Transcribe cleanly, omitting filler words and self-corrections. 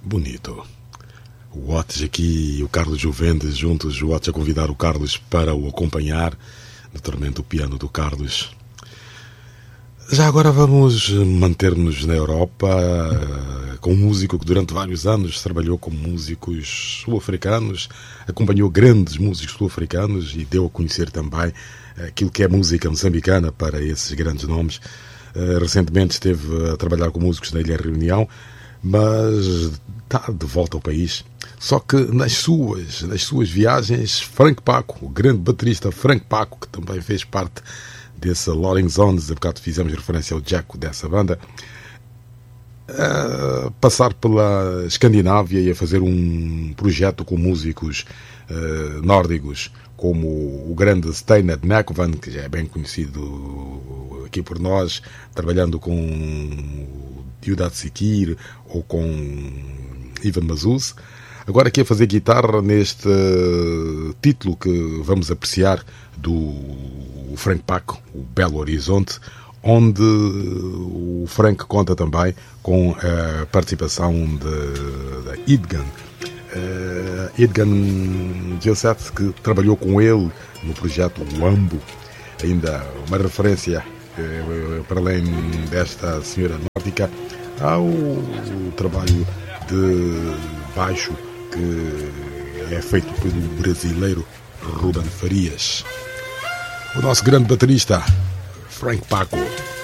Bonito. O Otis aqui e o Carlos Juvendes juntos, o Otis a convidar o Carlos para o acompanhar, naturalmente o piano do Carlos. Já agora vamos manter-nos na Europa com um músico que durante vários anos trabalhou com músicos sul-africanos, acompanhou grandes músicos sul-africanos e deu a conhecer também aquilo que é música moçambicana para esses grandes nomes. Recentemente esteve a trabalhar com músicos na Ilha Reunião, mas está de volta ao país. Só que nas suas viagens, Frank Paco, o grande baterista Frank Paco, que também fez parte desse Rolling Stones, há bocado fizemos referência ao Jacko dessa banda, a passar pela Escandinávia e a fazer um projeto com músicos nórdicos, como o grande Steinar Mäkvan, que já é bem conhecido aqui por nós, trabalhando com Diudat Sikir ou com Ivan Mazuz. Agora aqui a fazer guitarra neste título que vamos apreciar do Frank Paco, o Belo Horizonte, onde o Frank conta também com a participação da Idgan. Idgan Joseph, que trabalhou com ele no projeto Wambo. Ainda uma referência, para além desta senhora nórdica, ao trabalho de baixo que é feito pelo brasileiro Ruben Farias. O nosso grande baterista, Frank Paco.